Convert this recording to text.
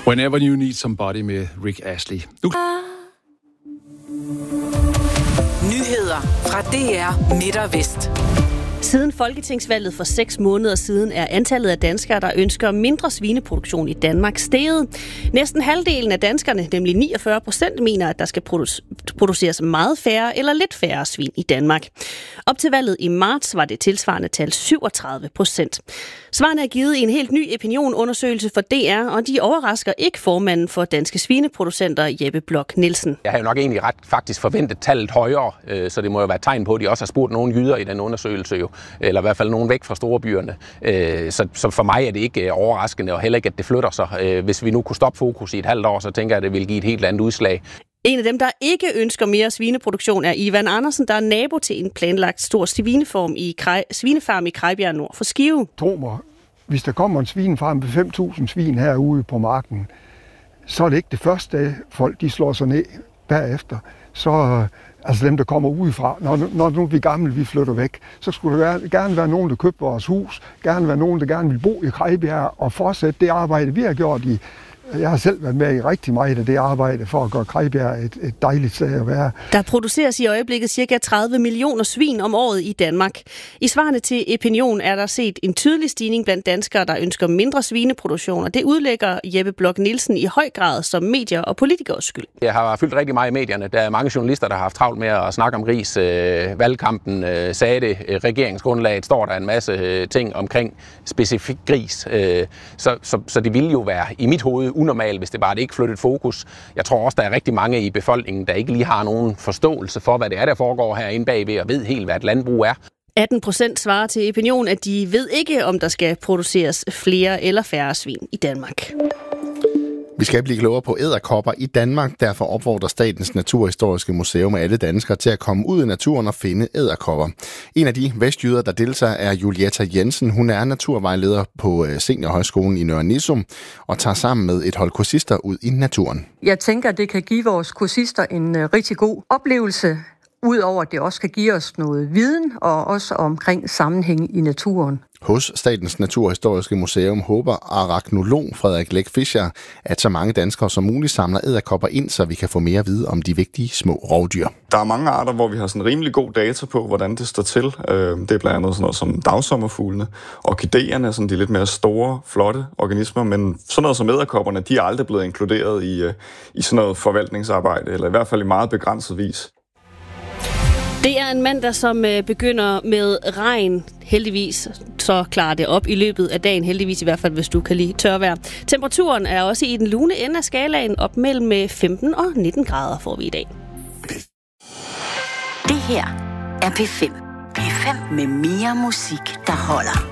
Whenever You Need Somebody med Rick Astley. Nyheder fra DR Midt og Vest. Siden folketingsvalget for 6 måneder siden er antallet af danskere, der ønsker mindre svineproduktion i Danmark, steget. Næsten halvdelen af danskerne, nemlig 49%, mener, at der skal produceres meget færre eller lidt færre svin i Danmark. Op til valget i marts var det tilsvarende tal 37%. Svarene er givet i en helt ny opinionundersøgelse for DR, og de overrasker ikke formanden for Danske Svineproducenter, Jeppe Bloch Nielsen. Jeg har jo nok egentlig faktisk forventet tallet højere, så det må jo være et tegn på, at de også har spurgt nogle jyder i den undersøgelse jo, eller i hvert fald nogen væk fra storebyerne. Så for mig er det ikke overraskende, og heller ikke, at det flytter sig. Hvis vi nu kunne stoppe fokus i et halvt år, så tænker jeg, at det vil give et helt andet udslag. En af dem, der ikke ønsker mere svineproduktion, er Ivan Andersen, der er nabo til en planlagt stor svinefarm i Krejbjerg nord for Skive. Tro mig, hvis der kommer en svinefarm med 5.000 svin herude på marken, så er det ikke det første, folk de slår sig ned bagefter. Så altså dem, der kommer udefra, når nu vi er gamle, vi flytter væk, så skulle der gerne være nogen, der købte vores hus, gerne være nogen, der gerne vil bo i Krejbjerg og fortsætte det arbejde, vi har gjort i. Jeg har selv været med i rigtig meget af det arbejde for at gøre Krejbjerg et dejligt sted at være. Der produceres i øjeblikket ca. 30 millioner svin om året i Danmark. I svarene til Opinion er der set en tydelig stigning blandt danskere, der ønsker mindre svineproduktion, og det udlægger Jeppe Bloch Nielsen i høj grad som medier og politikers skyld. Jeg har fyldt rigtig meget i medierne. Der er mange journalister, der har haft travlt med at snakke om ris. Valgkampen sagde det. Regeringsgrundlaget står der en masse ting omkring specifik gris. Så det ville jo være i mit hoved unormalt, hvis det bare ikke flyttede fokus. Jeg tror også, der er rigtig mange i befolkningen, der ikke lige har nogen forståelse for, hvad det er, der foregår herinde bagved, og ved helt, hvad et landbrug er. 18% svarer til Opinion, at de ved ikke, om der skal produceres flere eller færre svin i Danmark. Vi skal blive klogere på edderkopper i Danmark. Derfor opfordrer Statens Naturhistoriske Museum alle danskere til at komme ud i naturen og finde edderkopper. En af de vestjyder, der deltager, er Julietta Jensen. Hun er naturvejleder på Seniorhøjskolen i Nørre Nissum og tager sammen med et hold kursister ud i naturen. Jeg tænker, at det kan give vores kursister en rigtig god oplevelse, udover at det også kan give os noget viden og også omkring sammenhæng i naturen. Hos Statens Naturhistoriske Museum håber arachnolog Frederik Læk Fischer, at så mange danskere som muligt samler edderkopper ind, så vi kan få mere at vide om de vigtige små rovdyr. Der er mange arter, hvor vi har sådan rimelig god data på, hvordan det står til. Det er blandt andet sådan noget som dagsommerfuglene. Orkidéerne er sådan de lidt mere store, flotte organismer, men sådan noget som edderkopperne, de er aldrig blevet inkluderet i sådan noget forvaltningsarbejde, eller i hvert fald i meget begrænset vis. Det er en mandag, som begynder med regn. Heldigvis så klarer det op i løbet af dagen. Heldigvis i hvert fald, hvis du kan lide tørvejr. Temperaturen er også i den lune ende af skalaen. Op mellem 15 og 19 grader får vi i dag. Det her er P5. P5 med mere musik, der holder.